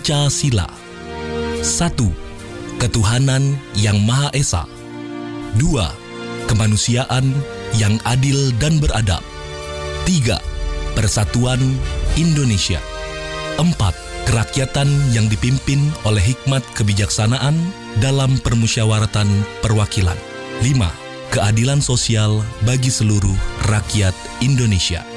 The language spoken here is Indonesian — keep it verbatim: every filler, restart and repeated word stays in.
Pancasila. Satu, ketuhanan yang Maha Esa. Dua, kemanusiaan yang adil dan beradab. Tiga, persatuan Indonesia. Empat, kerakyatan yang dipimpin oleh hikmat kebijaksanaan dalam permusyawaratan perwakilan. Lima, keadilan sosial bagi seluruh rakyat Indonesia.